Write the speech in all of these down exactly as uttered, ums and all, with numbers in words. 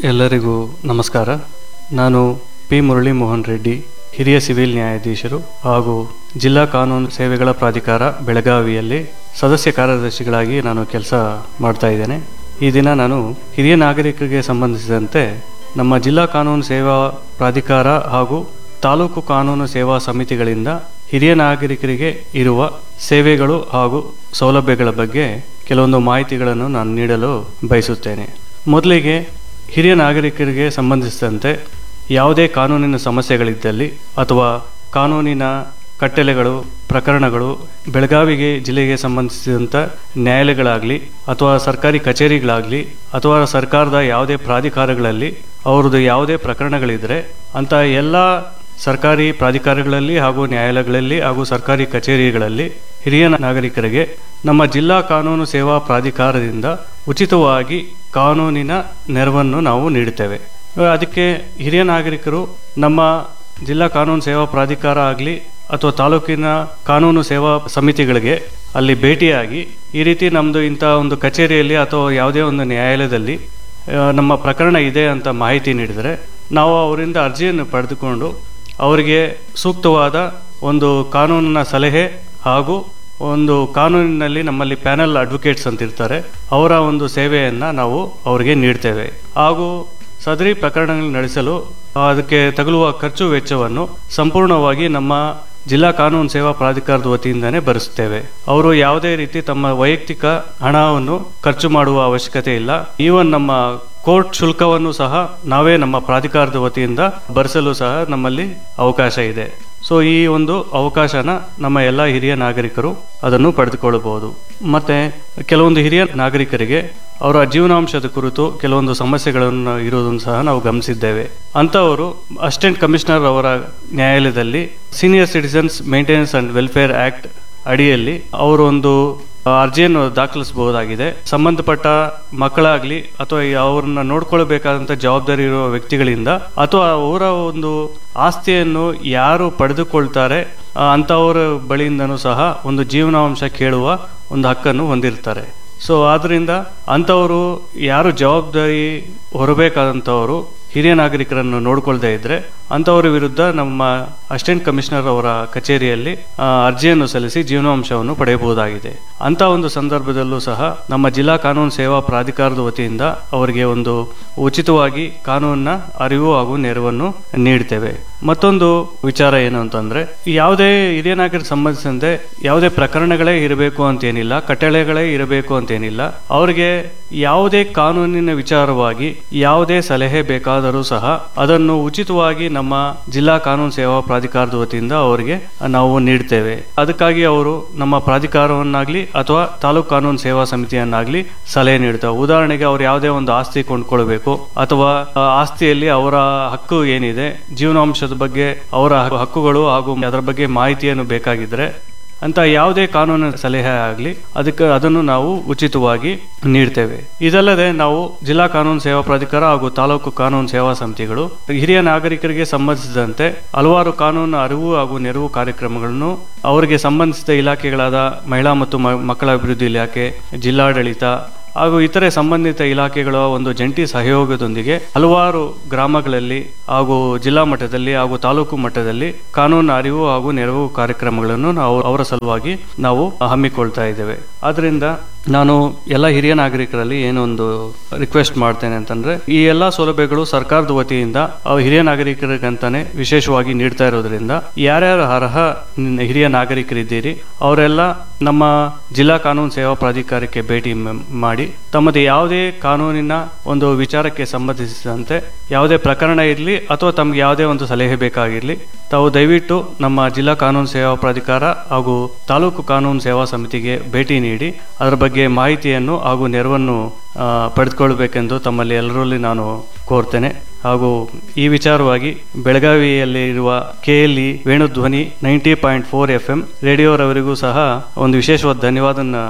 ಎಲ್ಲರಿಗೂ ನಮಸ್ಕಾರ. ನಾನು ಪಿ ಮುರಳಿ ಮೋಹನ್ ರೆಡ್ಡಿ, ಹಿರಿಯ ಸಿವಿಲ್ ನ್ಯಾಯಾಧೀಶರು ಹಾಗೂ ಜಿಲ್ಲಾ ಕಾನೂನು ಸೇವೆಗಳ ಪ್ರಾಧಿಕಾರ ಬೆಳಗಾವಿಯಲ್ಲಿ ಸದಸ್ಯ ಕಾರ್ಯದರ್ಶಿಗಳಾಗಿ ನಾನು ಕೆಲಸ ಮಾಡ್ತಾ ಇದ್ದೇನೆ. ಈ ದಿನ ನಾನು ಹಿರಿಯ ನಾಗರಿಕರಿಗೆ ಸಂಬಂಧಿಸಿದಂತೆ ನಮ್ಮ ಜಿಲ್ಲಾ ಕಾನೂನು ಸೇವಾ ಪ್ರಾಧಿಕಾರ ಹಾಗೂ ತಾಲೂಕು ಕಾನೂನು ಸೇವಾ ಸಮಿತಿಗಳಿಂದ ಹಿರಿಯ ನಾಗರಿಕರಿಗೆ ಇರುವ ಸೇವೆಗಳು ಹಾಗೂ ಸೌಲಭ್ಯಗಳ ಬಗ್ಗೆ ಕೆಲವೊಂದು ಮಾಹಿತಿಗಳನ್ನು ನಾನು ನೀಡಲು ಬಯಸುತ್ತೇನೆ. ಮೊದಲಿಗೆ ಹಿರಿಯ ನಾಗರಿಕರಿಗೆ ಸಂಬಂಧಿಸಿದಂತೆ ಯಾವುದೇ ಕಾನೂನಿನ ಸಮಸ್ಯೆಗಳಿದ್ದಲ್ಲಿ ಅಥವಾ ಕಾನೂನಿನ ಕಟ್ಟಳೆಗಳು, ಪ್ರಕರಣಗಳು ಬೆಳಗಾವಿಗೆ ಜಿಲ್ಲೆಗೆ ಸಂಬಂಧಿಸಿದಂಥ ನ್ಯಾಯಾಲಯಗಳಾಗಲಿ ಅಥವಾ ಸರ್ಕಾರಿ ಕಚೇರಿಗಳಾಗಲಿ ಅಥವಾ ಸರ್ಕಾರದ ಯಾವುದೇ ಪ್ರಾಧಿಕಾರಗಳಲ್ಲಿ ಅವ್ರದ್ದು ಯಾವುದೇ ಪ್ರಕರಣಗಳಿದ್ದರೆ ಅಂಥ ಎಲ್ಲ ಸರ್ಕಾರಿ ಪ್ರಾಧಿಕಾರಗಳಲ್ಲಿ ಹಾಗೂ ನ್ಯಾಯಾಲಯಗಳಲ್ಲಿ ಹಾಗೂ ಸರ್ಕಾರಿ ಕಚೇರಿಗಳಲ್ಲಿ ಹಿರಿಯ ನಾಗರಿಕರಿಗೆ ನಮ್ಮ ಜಿಲ್ಲಾ ಕಾನೂನು ಸೇವಾ ಪ್ರಾಧಿಕಾರದಿಂದ ಉಚಿತವಾಗಿ ಕಾನೂನಿನ ನೆರವನ್ನು ನಾವು ನೀಡುತ್ತೇವೆ. ಅದಕ್ಕೆ ಹಿರಿಯ ನಾಗರಿಕರು ನಮ್ಮ ಜಿಲ್ಲಾ ಕಾನೂನು ಸೇವಾ ಪ್ರಾಧಿಕಾರ ಆಗಲಿ ಅಥವಾ ತಾಲೂಕಿನ ಕಾನೂನು ಸೇವಾ ಸಮಿತಿಗಳಿಗೆ ಅಲ್ಲಿ ಭೇಟಿಯಾಗಿ ಈ ರೀತಿ ನಮ್ಮದು ಇಂಥ ಒಂದು ಕಚೇರಿಯಲ್ಲಿ ಅಥವಾ ಯಾವುದೇ ಒಂದು ನ್ಯಾಯಾಲಯದಲ್ಲಿ ನಮ್ಮ ಪ್ರಕರಣ ಇದೆ ಅಂತ ಮಾಹಿತಿ ನೀಡಿದರೆ ನಾವು ಅವರಿಂದ ಅರ್ಜಿಯನ್ನು ಪಡೆದುಕೊಂಡು ಅವರಿಗೆ ಸೂಕ್ತವಾದ ಒಂದು ಕಾನೂನಿನ ಸಲಹೆ ಹಾಗೂ ಒಂದು ಕಾನೂನಿನಲ್ಲಿ ನಮ್ಮಲ್ಲಿ ಪ್ಯಾನಲ್ ಅಡ್ವೊಕೇಟ್ಸ್ ಅಂತಿರ್ತಾರೆ, ಅವರ ಒಂದು ಸೇವೆಯನ್ನು ನಾವು ಅವರಿಗೆ ನೀಡ್ತೇವೆ. ಹಾಗೂ ಸದರಿ ಪ್ರಕರಣಗಳನ್ನು ನಡೆಸಲು ಅದಕ್ಕೆ ತಗುಲುವ ಖರ್ಚು ವೆಚ್ಚವನ್ನು ಸಂಪೂರ್ಣವಾಗಿ ನಮ್ಮ ಜಿಲ್ಲಾ ಕಾನೂನು ಸೇವಾ ಪ್ರಾಧಿಕಾರದ ವತಿಯಿಂದನೇ ಭರಿಸುತ್ತೇವೆ. ಅವರು ಯಾವುದೇ ರೀತಿ ತಮ್ಮ ವೈಯಕ್ತಿಕ ಹಣವನ್ನು ಖರ್ಚು ಮಾಡುವ ಅವಶ್ಯಕತೆ ಇಲ್ಲ. ಈವನ್ ನಮ್ಮ ಕೋರ್ಟ್ ಶುಲ್ಕವನ್ನು ಸಹ ನಾವೇ ನಮ್ಮ ಪ್ರಾಧಿಕಾರದ ವತಿಯಿಂದ ಭರಿಸಲು ಸಹ ನಮ್ಮಲ್ಲಿ ಅವಕಾಶ ಇದೆ. ಸೊ ಈ ಒಂದು ಅವಕಾಶನ ನಮ್ಮ ಎಲ್ಲ ಹಿರಿಯ ನಾಗರಿಕರು ಅದನ್ನು ಪಡೆದುಕೊಳ್ಳಬಹುದು. ಮತ್ತೆ ಕೆಲವೊಂದು ಹಿರಿಯ ನಾಗರಿಕರಿಗೆ ಅವರ ಜೀವನಾಂಶದ ಕುರಿತು ಕೆಲವೊಂದು ಸಮಸ್ಯೆಗಳನ್ನು ಇರುವುದನ್ನು ಸಹ ನಾವು ಗಮನಿಸಿದ್ದೇವೆ. ಅಂಥವರು ಅಸಿಸ್ಟೆಂಟ್ ಕಮಿಷನರ್ ಅವರ ನ್ಯಾಯಾಲಯದಲ್ಲಿ senior citizens maintenance and welfare act ಅಡಿಯಲ್ಲಿ ಅವರು ಒಂದು ಅರ್ಜಿಯನ್ನು ದಾಖಲಿಸಬಹುದಾಗಿದೆ. ಸಂಬಂಧಪಟ್ಟ ಮಕ್ಕಳಾಗ್ಲಿ ಅಥವಾ ಅವ್ರನ್ನ ನೋಡ್ಕೊಳ್ಬೇಕಾದಂತ ಜವಾಬ್ದಾರಿ ಇರುವ ವ್ಯಕ್ತಿಗಳಿಂದ ಅಥವಾ ಅವರ ಒಂದು ಆಸ್ತಿಯನ್ನು ಯಾರು ಪಡೆದುಕೊಳ್ತಾರೆ ಅಂತವರ ಬಳಿಯಿಂದನೂ ಸಹ ಒಂದು ಜೀವನಾಂಶ ಕೇಳುವ ಒಂದು ಹಕ್ಕನ್ನು ಹೊಂದಿರ್ತಾರೆ. ಸೊ ಆದ್ರಿಂದ ಅಂಥವರು ಯಾರು ಜವಾಬ್ದಾರಿ ಹೊರಬೇಕಾದಂಥವರು ಹಿರಿಯ ನಾಗರಿಕರನ್ನು ನೋಡ್ಕೊಳ್ದೇ ಇದ್ರೆ ಅಂಥವರ ವಿರುದ್ಧ ನಮ್ಮ ಅಸಿಸ್ಟೆಂಟ್ ಕಮಿಷನರ್ ಅವರ ಕಚೇರಿಯಲ್ಲಿ ಅರ್ಜಿಯನ್ನು ಸಲ್ಲಿಸಿ ಜೀವನಾಂಶವನ್ನು ಪಡೆಯಬಹುದಾಗಿದೆ. ಅಂತ ಒಂದು ಸಂದರ್ಭದಲ್ಲೂ ಸಹ ನಮ್ಮ ಜಿಲ್ಲಾ ಕಾನೂನು ಸೇವಾ ಪ್ರಾಧಿಕಾರದ ವತಿಯಿಂದ ಅವರಿಗೆ ಒಂದು ಉಚಿತವಾಗಿ ಕಾನೂನಿನ ಅರಿವು ಹಾಗೂ ನೆರವನ್ನು ನೀಡ್ತೇವೆ. ಮತ್ತೊಂದು ವಿಚಾರ ಏನು ಅಂತಂದ್ರೆ, ಯಾವುದೇ ಹಿರಿಯ ನಾಗರಿಕರಿಗೆ ಸಂಬಂಧಿಸಿದಂತೆ ಯಾವುದೇ ಪ್ರಕರಣಗಳೇ ಇರಬೇಕು ಅಂತೇನಿಲ್ಲ, ಕಟ್ಟಳೆಗಳೇ ಇರಬೇಕು ಅಂತೇನಿಲ್ಲ. ಅವರಿಗೆ ಯಾವುದೇ ಕಾನೂನಿನ ವಿಚಾರವಾಗಿ ಯಾವುದೇ ಸಲಹೆ ಬೇಕಾದರೂ ಸಹ ಅದನ್ನು ಉಚಿತವಾಗಿ ನಮ್ಮ ಜಿಲ್ಲಾ ಕಾನೂನು ಸೇವಾ ಪ್ರಾಧಿಕಾರದ ವತಿಯಿಂದ ಅವರಿಗೆ ನಾವು ನೀಡ್ತೇವೆ. ಅದಕ್ಕಾಗಿ ಅವರು ನಮ್ಮ ಪ್ರಾಧಿಕಾರವನ್ನಾಗ್ಲಿ ಅಥವಾ ತಾಲೂಕು ಕಾನೂನು ಸೇವಾ ಸಮಿತಿಯನ್ನಾಗ್ಲಿ ಸಲಹೆ ನೀಡ್ತಾರೆ. ಉದಾಹರಣೆಗೆ ಅವ್ರು ಯಾವುದೇ ಒಂದು ಆಸ್ತಿ ಕೊಂಡ್ಕೊಳ್ಬೇಕು ಅಥವಾ ಆಸ್ತಿಯಲ್ಲಿ ಅವರ ಹಕ್ಕು ಏನಿದೆ, ಜೀವನಾಂಶದ ಬಗ್ಗೆ ಅವರ ಹಕ್ಕುಗಳು ಹಾಗೂ ಅದರ ಬಗ್ಗೆ ಮಾಹಿತಿಯನ್ನು ಬೇಕಾಗಿದ್ರೆ ಅಂತ ಯಾವುದೇ ಕಾನೂನಿನ ಸಲಹೆ ಆಗಲಿ ಅದಕ್ಕೆ ಅದನ್ನು ನಾವು ಉಚಿತವಾಗಿ ನೀಡ್ತೇವೆ. ಇದಲ್ಲದೆ ನಾವು ಜಿಲ್ಲಾ ಕಾನೂನು ಸೇವಾ ಪ್ರಾಧಿಕಾರ ಹಾಗೂ ತಾಲೂಕು ಕಾನೂನು ಸೇವಾ ಸಮಿತಿಗಳು ಹಿರಿಯ ನಾಗರಿಕರಿಗೆ ಸಂಬಂಧಿಸಿದಂತೆ ಹಲವಾರು ಕಾನೂನು ಅರಿವು ಹಾಗೂ ನೆರವು ಕಾರ್ಯಕ್ರಮಗಳನ್ನು ಅವರಿಗೆ ಸಂಬಂಧಿಸಿದ ಇಲಾಖೆಗಳಾದ ಮಹಿಳಾ ಮತ್ತು ಮಕ್ಕಳ ಅಭಿವೃದ್ಧಿ ಇಲಾಖೆ, ಜಿಲ್ಲಾಡಳಿತ ಹಾಗೂ ಇತರೆ ಸಂಬಂಧಿತ ಇಲಾಖೆಗಳ ಒಂದು ಜಂಟಿ ಸಹಯೋಗದೊಂದಿಗೆ ಹಲವಾರು ಗ್ರಾಮಗಳಲ್ಲಿ ಹಾಗೂ ಜಿಲ್ಲಾ ಮಟ್ಟದಲ್ಲಿ ಹಾಗೂ ತಾಲೂಕು ಮಟ್ಟದಲ್ಲಿ ಕಾನೂನು ಅರಿವು ಹಾಗೂ ನೆರವು ಕಾರ್ಯಕ್ರಮಗಳನ್ನು ನಾವು ಅವರ ಸಲುವಾಗಿ ನಾವು ಹಮ್ಮಿಕೊಳ್ತಾ ಇದ್ದೇವೆ. ಆದ್ರಿಂದ ನಾನು ಎಲ್ಲ ಹಿರಿಯ ನಾಗರಿಕರಲ್ಲಿ ಏನೊಂದು ರಿಕ್ವೆಸ್ಟ್ ಮಾಡ್ತೇನೆ ಅಂತಂದ್ರೆ, ಈ ಎಲ್ಲಾ ಸೌಲಭ್ಯಗಳು ಸರ್ಕಾರದ ವತಿಯಿಂದ ಹಿರಿಯ ನಾಗರಿಕರಿಗಂತಾನೆ ವಿಶೇಷವಾಗಿ ನೀಡ್ತಾ ಇರೋದ್ರಿಂದ ಯಾರ್ಯಾರು ಅರ್ಹ ಹಿರಿಯ ನಾಗರಿಕರಿದ್ದೀರಿ ಅವರೆಲ್ಲ ನಮ್ಮ ಜಿಲ್ಲಾ ಕಾನೂನು ಸೇವಾ ಪ್ರಾಧಿಕಾರಕ್ಕೆ ಭೇಟಿ ಮಾಡಿ ತಮ್ಮದು ಯಾವುದೇ ಕಾನೂನಿನ ಒಂದು ವಿಚಾರಕ್ಕೆ ಸಂಬಂಧಿಸಿದಂತೆ ಯಾವುದೇ ಪ್ರಕರಣ ಇರಲಿ ಅಥವಾ ತಮ್ಗೆ ಯಾವುದೇ ಒಂದು ಸಲಹೆ ಬೇಕಾಗಿರಲಿ ತಾವು ದಯವಿಟ್ಟು ನಮ್ಮ ಜಿಲ್ಲಾ ಕಾನೂನು ಸೇವಾ ಪ್ರಾಧಿಕಾರ ಹಾಗೂ ತಾಲೂಕು ಕಾನೂನು ಸೇವಾ ಸಮಿತಿಗೆ ಭೇಟಿ ನೀಡಿ ಅದರ ಬಗ್ಗೆ ಮಾಹಿತಿಯನ್ನು ಹಾಗೂ ನೆರವನ್ನು ಪಡೆದುಕೊಳ್ಬೇಕೆಂದು ತಮ್ಮಲ್ಲಿ ಎಲ್ಲರಲ್ಲಿ ನಾನು ಕೋರ್ತೇನೆ. ಹಾಗೂ ಈ ವಿಚಾರವಾಗಿ ಬೆಳಗಾವಿಯಲ್ಲಿ ಇರುವ K L E Venudhwani ninety point four F M ರೇಡಿಯೋರವರಿಗೂ ಸಹ ಒಂದು ವಿಶೇಷವಾದ ಧನ್ಯವಾದನ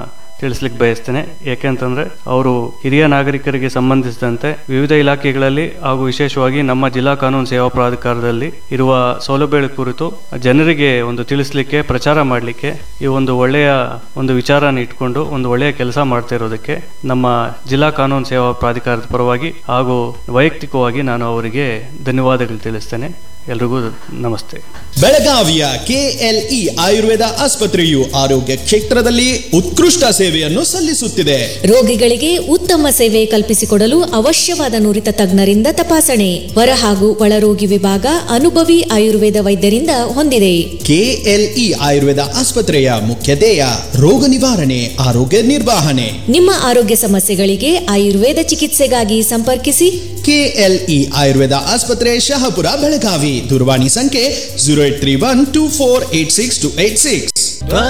ತಿಳಿಸ್ಲಿಕ್ಕೆ ಬಯಸ್ತೇನೆ. ಯಾಕೆಂತಂದ್ರೆ ಅವರು ಹಿರಿಯ ನಾಗರಿಕರಿಗೆ ಸಂಬಂಧಿಸಿದಂತೆ ವಿವಿಧ ಇಲಾಖೆಗಳಲ್ಲಿ ಹಾಗೂ ವಿಶೇಷವಾಗಿ ನಮ್ಮ ಜಿಲ್ಲಾ ಕಾನೂನು ಸೇವಾ ಪ್ರಾಧಿಕಾರದಲ್ಲಿ ಇರುವ ಸೌಲಭ್ಯಗಳ ಕುರಿತು ಜನರಿಗೆ ಒಂದು ತಿಳಿಸ್ಲಿಕ್ಕೆ, ಪ್ರಚಾರ ಮಾಡಲಿಕ್ಕೆ ಈ ಒಂದು ಒಳ್ಳೆಯ ಒಂದು ವಿಚಾರನ ಇಟ್ಕೊಂಡು ಒಂದು ಒಳ್ಳೆಯ ಕೆಲಸ ಮಾಡ್ತಾ ಇರೋದಕ್ಕೆ ನಮ್ಮ ಜಿಲ್ಲಾ ಕಾನೂನು ಸೇವಾ ಪ್ರಾಧಿಕಾರದ ಪರವಾಗಿ ಹಾಗೂ ವೈಯಕ್ತಿಕವಾಗಿ ನಾನು ಅವರಿಗೆ ಧನ್ಯವಾದಗಳು ತಿಳಿಸ್ತೇನೆ. ಎಲ್ರಿಗೂ ನಮಸ್ತೆ. ಬೆಳಗಾವಿಯ ಕೆಎಲ್ಇ ಆಯುರ್ವೇದ ಆಸ್ಪತ್ರೆಯು ಆರೋಗ್ಯ ಕ್ಷೇತ್ರದಲ್ಲಿ ಉತ್ಕೃಷ್ಟ ಸೇವೆಯನ್ನು ಸಲ್ಲಿಸುತ್ತಿದೆ. ರೋಗಿಗಳಿಗೆ ಉತ್ತಮ ಸೇವೆ ಕಲ್ಪಿಸಿಕೊಡಲು ಅವಶ್ಯವಾದ ನುರಿತ ತಜ್ಞರಿಂದ ತಪಾಸಣೆ, ಹೊರ ಹಾಗೂ ಒಳರೋಗಿ ವಿಭಾಗ ಅನುಭವಿ ಆಯುರ್ವೇದ ವೈದ್ಯರಿಂದ ಹೊಂದಿದೆ. ಕೆಎಲ್ಇ ಆಯುರ್ವೇದ ಆಸ್ಪತ್ರೆಯ ಮುಖ್ಯ ಧ್ಯೇಯ ರೋಗ ನಿವಾರಣೆ, ಆರೋಗ್ಯ ನಿರ್ವಹಣೆ. ನಿಮ್ಮ ಆರೋಗ್ಯ ಸಮಸ್ಯೆಗಳಿಗೆ ಆಯುರ್ವೇದ ಚಿಕಿತ್ಸೆಗಾಗಿ ಸಂಪರ್ಕಿಸಿ. ಕೆಎಲ್ಇ ಆಯುರ್ವೇದ ಆಸ್ಪತ್ರೆ, ಶಹಾಪುರ, ಬೆಳಗಾವಿ. ದೂರವಾಣಿ ಸಂಖ್ಯೆ zero eight three one two four eight six two eight six.